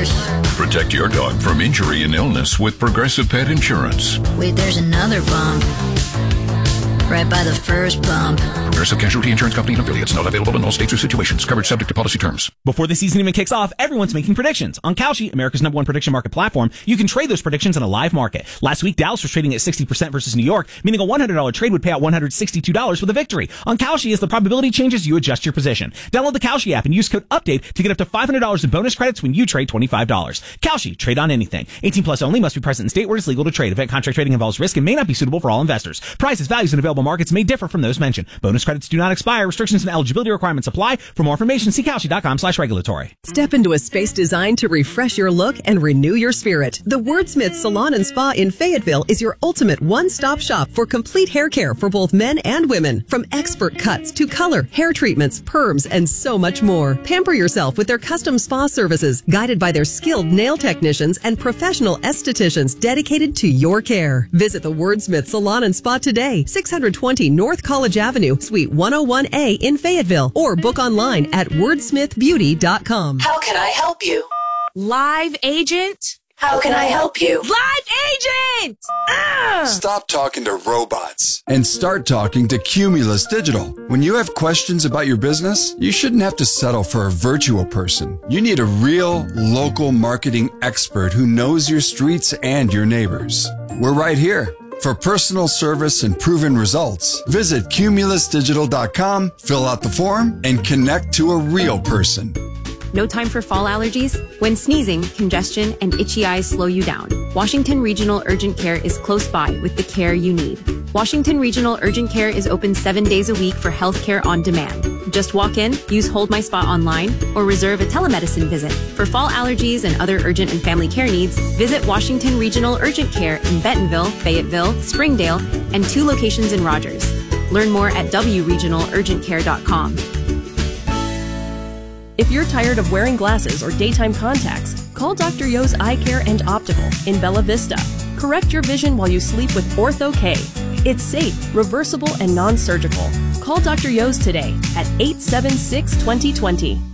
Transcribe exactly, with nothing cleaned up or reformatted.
worse. Protect your dog from injury and illness with Progressive Pet Insurance. Wait, there's another bump. Right by the first bump. Progressive Casualty Insurance Company and affiliates. Not available in all states or situations. Coverage subject to policy terms. Before the season even kicks off, everyone's making predictions. On Kalshi, America's number one prediction market platform, you can trade those predictions in a live market. Last week, Dallas was trading at sixty percent versus New York, meaning a one hundred dollars trade would pay out one hundred sixty-two dollars with a victory. On Kalshi, as the probability changes, you adjust your position. Download the Kalshi app and use code UPDATE to get up to five hundred dollars in bonus credits when you trade twenty-five dollars. Kalshi, trade on anything. eighteen plus only, must be present in state where it's legal to trade. Event contract trading involves risk and may not be suitable for all investors. Prices, values, and available markets may differ from those mentioned. Bonus credits do not expire. Restrictions and eligibility requirements apply. For more information, see Kalshi.com slash regulatory. Step into a space designed to refresh your look and renew your spirit. The Wordsmith Salon and Spa in Fayetteville is your ultimate one-stop shop for complete hair care for both men and women. From expert cuts to color, hair treatments, perms, and so much more. Pamper yourself with their custom spa services, guided by their skilled nail technicians and professional estheticians dedicated to your care. Visit the Wordsmith Salon and Spa today, six twenty North College Avenue, Suite one oh one A in Fayetteville, or book online at wordsmith beauty dot com. How can I help you? Live agent? How can I help you? Live agent! Ugh! Stop talking to robots and start talking to Cumulus Digital. When you have questions about your business, you shouldn't have to settle for a virtual person. You need a real local marketing expert who knows your streets and your neighbors. We're right here. For personal service and proven results, visit cumulus digital dot com, fill out the form, and connect to a real person. No time for fall allergies? When sneezing, congestion, and itchy eyes slow you down, Washington Regional Urgent Care is close by with the care you need. Washington Regional Urgent Care is open seven days a week for healthcare on demand. Just walk in, use Hold My Spot online, or reserve a telemedicine visit. For fall allergies and other urgent and family care needs, visit Washington Regional Urgent Care in Bentonville, Fayetteville, Springdale, and two locations in Rogers. Learn more at w regional urgent care dot com. If you're tired of wearing glasses or daytime contacts, call Doctor Yo's Eye Care and Optical in Bella Vista. Correct your vision while you sleep with Ortho-K. It's safe, reversible, and non-surgical. Call Doctor Yo's today at eight seven six, two zero two zero.